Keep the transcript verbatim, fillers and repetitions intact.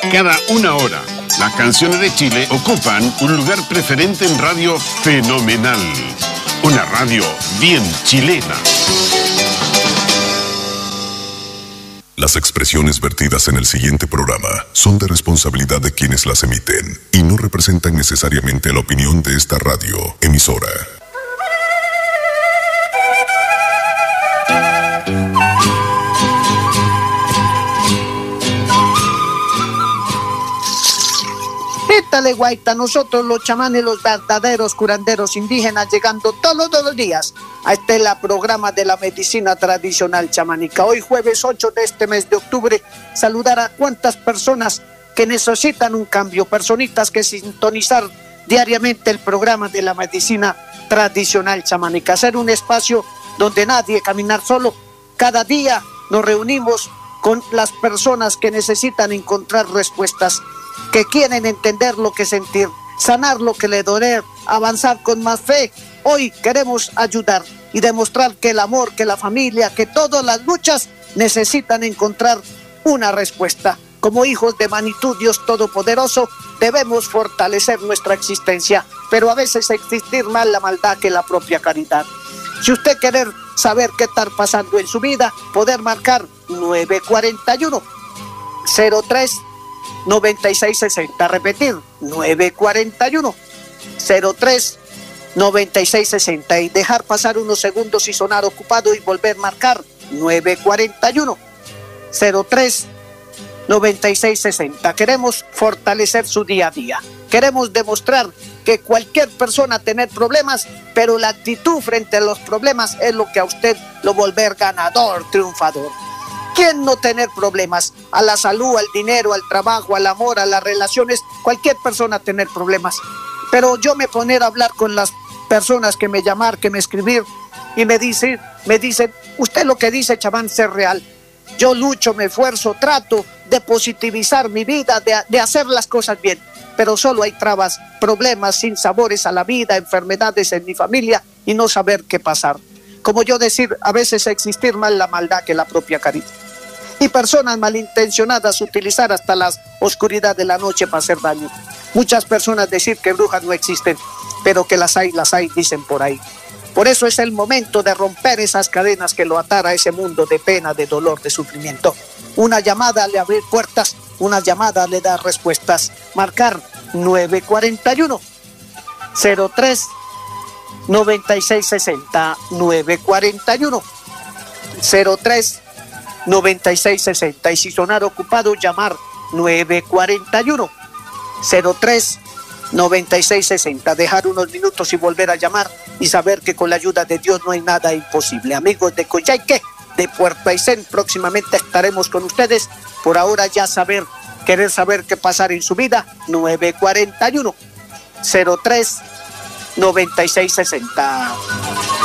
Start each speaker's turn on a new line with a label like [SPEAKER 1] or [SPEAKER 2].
[SPEAKER 1] Cada una hora, las canciones de Chile ocupan un lugar preferente en Radio Fenomenal. Una radio bien chilena.
[SPEAKER 2] Las expresiones vertidas en el siguiente programa son de responsabilidad de quienes las emiten y no representan necesariamente la opinión de esta radio emisora.
[SPEAKER 3] Étale, guaita, nosotros los chamanes, los verdaderos curanderos indígenas, llegando todos los días a este la programa de la medicina tradicional chamánica. Hoy jueves ocho de este mes de octubre, saludar a cuantas personas que necesitan un cambio, personitas que sintonizar diariamente el programa de la medicina tradicional chamánica, hacer un espacio donde nadie caminar solo. Cada día nos reunimos con las personas que necesitan encontrar respuestas, que quieren entender lo que sentir, sanar lo que le duele, avanzar con más fe. Hoy queremos ayudar y demostrar que el amor, que la familia, que todas las luchas necesitan encontrar una respuesta. Como hijos de Manitou, Dios Todopoderoso, debemos fortalecer nuestra existencia, pero a veces existir más la maldad que la propia caridad. Si usted quiere saber qué está pasando en su vida, poder marcar nueve cuatro uno, cero tres, noventa y seis sesenta, repetir nueve cuatro uno, cero tres, noventa y seis sesenta y dejar pasar unos segundos y sonar ocupado y volver a marcar nueve cuatro uno, cero tres, noventa y seis sesenta. Queremos fortalecer su día a día, queremos demostrar que cualquier persona tener problemas, pero la actitud frente a los problemas es lo que a usted lo volver ganador, triunfador. ¿Quién no tener problemas? A la salud, al dinero, al trabajo, al amor, a las relaciones, cualquier persona tener problemas. Pero yo me poner a hablar con las personas que me llamar, que me escribir y me dicen, me dicen, usted lo que dice, chamán, es real. Yo lucho, me esfuerzo, trato de positivizar mi vida, de, de hacer las cosas bien, pero solo hay trabas, problemas, sinsabores a la vida, enfermedades en mi familia y no saber qué pasar. Como yo decir, a veces existir más la maldad que la propia caridad. Y personas malintencionadas utilizar hasta la oscuridad de la noche para hacer daño. Muchas personas decir que brujas no existen, pero que las hay, las hay, dicen por ahí. Por eso es el momento de romper esas cadenas que lo atara a ese mundo de pena, de dolor, de sufrimiento. Una llamada le abre puertas, una llamada le da respuestas. Marcar nueve cuatro uno, cero tres, noventa y seis sesenta, nueve cuatro uno, cero tres, noventa y seis sesenta. Y si sonar ocupado, llamar nueve cuatro uno, cero tres, noventa y seis sesenta. Dejar unos minutos y volver a llamar y saber que con la ayuda de Dios no hay nada imposible. Amigos de Coyhaique, de Puerto Aysén, próximamente estaremos con ustedes. Por ahora ya saber, querer saber qué pasar en su vida, nueve cuatro uno, cero tres, noventa y seis sesenta.